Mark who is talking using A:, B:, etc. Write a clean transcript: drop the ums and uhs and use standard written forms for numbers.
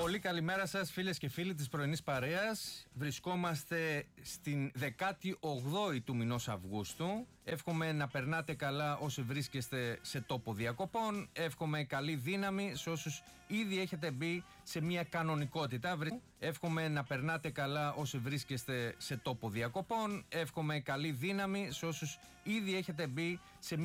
A: Πολύ καλημέρα σας φίλες και φίλοι της πρωινής παρέας. Βρισκόμαστε στην 18η του μηνός Αυγούστου. Εύχομαι να περνάτε καλά όσοι βρίσκεστε σε τόπο διακοπών. Εύχομαι καλή δύναμη σε όσους ήδη έχετε μπει σε μια κανονικότητα. Εύχομαι να περνάτε καλά όσοι βρίσκεστε σε τόπο διακοπών. Εύχομαι καλή δύναμη σε όσους ήδη έχετε μπει σε